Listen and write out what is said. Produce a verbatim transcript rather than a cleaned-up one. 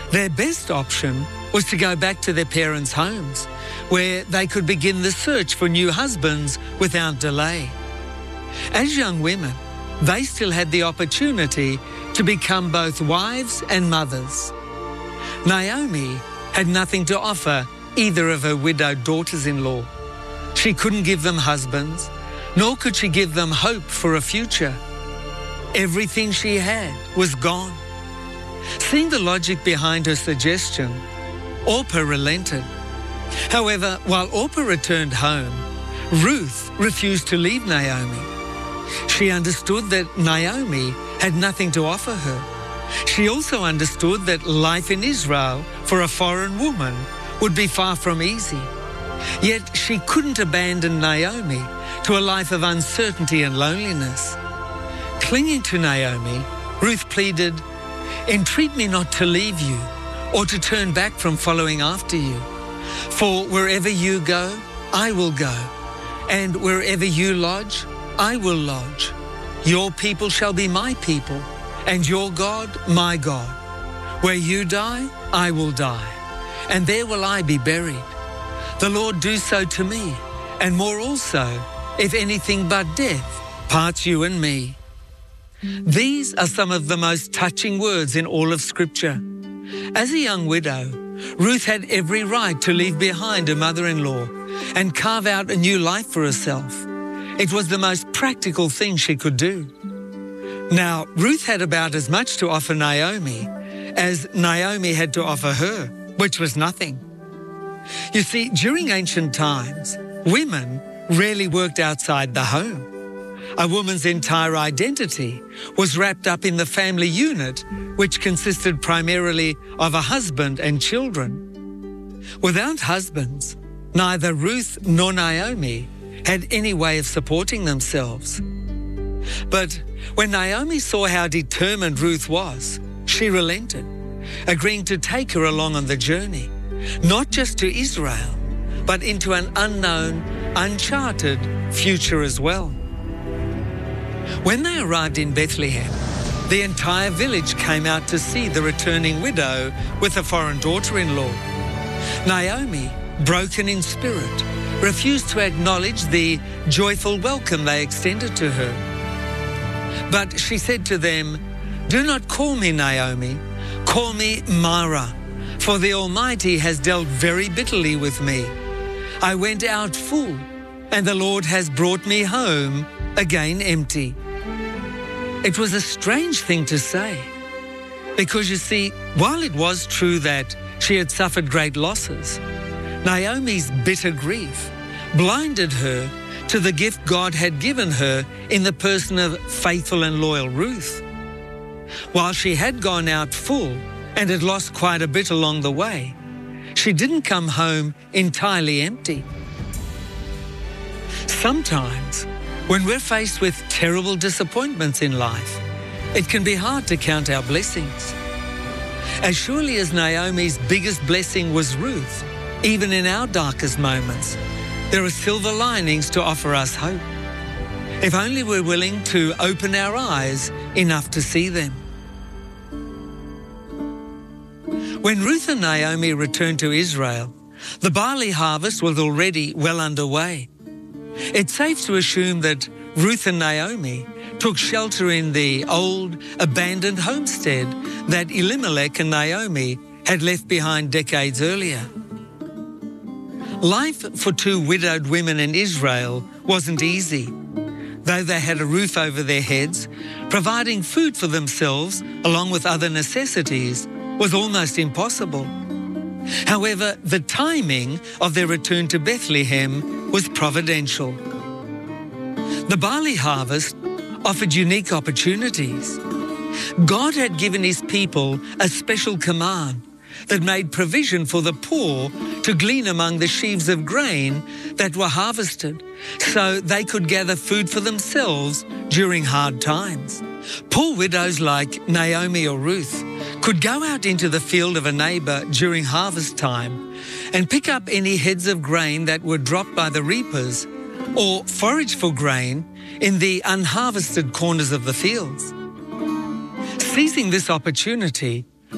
Their best option was to go back to their parents' homes, where they could begin the search for new husbands without delay. As young women, they still had the opportunity to become both wives and mothers. Naomi had nothing to offer either of her widowed daughters-in-law. She couldn't give them husbands, nor could she give them hope for a future. Everything she had was gone. Seeing the logic behind her suggestion, Orpah relented. However, while Orpah returned home, Ruth refused to leave Naomi. She understood that Naomi had nothing to offer her. She also understood that life in Israel for a foreign woman would be far from easy. Yet she couldn't abandon Naomi to a life of uncertainty and loneliness. Clinging to Naomi, Ruth pleaded, "Entreat me not to leave you or to turn back from following after you. For wherever you go, I will go, and wherever you lodge, I will lodge. Your people shall be my people, and your God my God. Where you die, I will die, and there will I be buried. The Lord do so to me, and more also, if anything but death parts you and me." These are some of the most touching words in all of Scripture. As a young widow, Ruth had every right to leave behind her mother-in-law and carve out a new life for herself. It was the most practical thing she could do. Now, Ruth had about as much to offer Naomi as Naomi had to offer her, which was nothing. You see, during ancient times, women rarely worked outside the home. A woman's entire identity was wrapped up in the family unit, which consisted primarily of a husband and children. Without husbands, neither Ruth nor Naomi had any way of supporting themselves. But when Naomi saw how determined Ruth was, she relented, agreeing to take her along on the journey, not just to Israel, but into an unknown, uncharted future as well. When they arrived in Bethlehem, the entire village came out to see the returning widow with a foreign daughter-in-law. Naomi, broken in spirit, refused to acknowledge the joyful welcome they extended to her. But she said to them, "Do not call me Naomi, call me Mara, for the Almighty has dealt very bitterly with me. I went out full, and the Lord has brought me home again empty." It was a strange thing to say, because you see, while it was true that she had suffered great losses, Naomi's bitter grief blinded her to the gift God had given her in the person of faithful and loyal Ruth. While she had gone out full and had lost quite a bit along the way, she didn't come home entirely empty. Sometimes, when we're faced with terrible disappointments in life, it can be hard to count our blessings. As surely as Naomi's biggest blessing was Ruth, even in our darkest moments, there are silver linings to offer us hope, if only we're willing to open our eyes enough to see them. When Ruth and Naomi returned to Israel, the barley harvest was already well underway. It's safe to assume that Ruth and Naomi took shelter in the old, abandoned homestead that Elimelech and Naomi had left behind decades earlier. Life for two widowed women in Israel wasn't easy. Though they had a roof over their heads, providing food for themselves along with other necessities was almost impossible. However, the timing of their return to Bethlehem was providential. The barley harvest offered unique opportunities. God had given his people a special command that made provision for the poor to glean among the sheaves of grain that were harvested, so they could gather food for themselves during hard times. Poor widows like Naomi or Ruth could go out into the field of a neighbour during harvest time and pick up any heads of grain that were dropped by the reapers, or forage for grain in the unharvested corners of the fields. Seizing this opportunity,